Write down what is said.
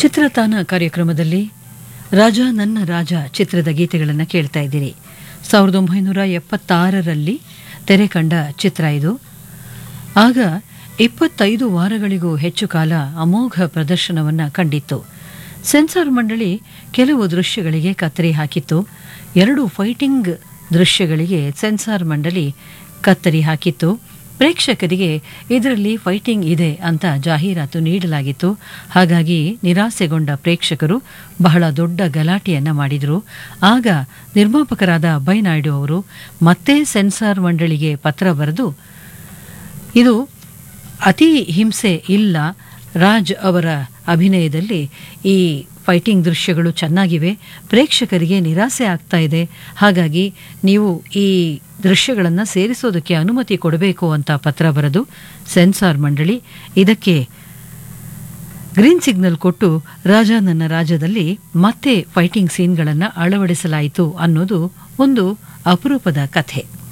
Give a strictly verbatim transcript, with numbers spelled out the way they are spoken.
ಚಿತ್ರತಾನ ಕಾರ್ಯಕ್ರಮದಲ್ಲಿ ರಾಜ ನನ್ನ ರಾಜ ಚಿತ್ರದ ಗೀತೆಗಳನ್ನು ಕೇಳ್ತಾ ಇದ್ದೀರಿ. ಸಾವಿರದ ಒಂಬೈನೂರ ಎಪ್ಪತ್ತಾರರಲ್ಲಿ ತೆರೆ ಕಂಡ ಚಿತ್ರ ಇದು. ಆಗ ಇಪ್ಪತ್ತೈದು ವಾರಗಳಿಗೂ ಹೆಚ್ಚು ಕಾಲ ಅಮೋಘ ಪ್ರದರ್ಶನವನ್ನು ಕಂಡಿತ್ತು. ಸೆನ್ಸಾರ್ ಮಂಡಳಿ ಕೆಲವು ದೃಶ್ಯಗಳಿಗೆ ಕತ್ತರಿ ಹಾಕಿತ್ತು. ಎರಡು ಫೈಟಿಂಗ್ ದೃಶ್ಯಗಳಿಗೆ ಸೆನ್ಸಾರ್ ಮಂಡಳಿ ಕತ್ತರಿ ಹಾಕಿತ್ತು. ಪ್ರೇಕ್ಷಕರಿಗೆ ಇದರಲ್ಲಿ ಫೈಟಿಂಗ್ ಇದೆ ಅಂತ ಜಾಹೀರಾತು ನೀಡಲಾಗಿತ್ತು. ಹಾಗಾಗಿ ನಿರಾಸೆಗೊಂಡ ಪ್ರೇಕ್ಷಕರು ಬಹಳ ದೊಡ್ಡ ಗಲಾಟೆಯನ್ನ ಮಾಡಿದರು. ಆಗ ನಿರ್ಮಾಪಕರಾದ ಅಭಯ್ ನಾಯ್ಡು ಅವರು ಮತ್ತೆ ಸೆನ್ಸಾರ್ ಮಂಡಳಿಗೆ ಪತ್ರ ಬರೆದು, ಇದು ಅತಿ ಹಿಂಸೆ ಇಲ್ಲ, ರಾಜ್ ಅವರ ಅಭಿನಯದಲ್ಲಿ ಈ ಫೈಟಿಂಗ್ ದೃಶ್ಯಗಳು ಚೆನ್ನಾಗಿವೆ, ಪ್ರೇಕ್ಷಕರಿಗೆ ನಿರಾಸೆ ಆಗ್ತಾ ಇದೆ, ಹಾಗಾಗಿ ನೀವು ಈ ದೃಶ್ಯಗಳನ್ನು ಸೇರಿಸೋದಕ್ಕೆ ಅನುಮತಿ ಕೊಡಬೇಕು ಅಂತ ಪತ್ರ ಬರೆದು ಸೆನ್ಸಾರ್ ಮಂಡಳಿ ಇದಕ್ಕೆ ಗ್ರೀನ್ ಸಿಗ್ನಲ್ ಕೊಟ್ಟು ರಾಜ ನನ್ನ ರಾಜ್ಯದಲ್ಲಿ ಮತ್ತೆ ಫೈಟಿಂಗ್ ಸೀನ್ಗಳನ್ನು ಅಳವಡಿಸಲಾಯಿತು ಅನ್ನೋದು ಒಂದು ಅಪರೂಪದ ಕಥೆ.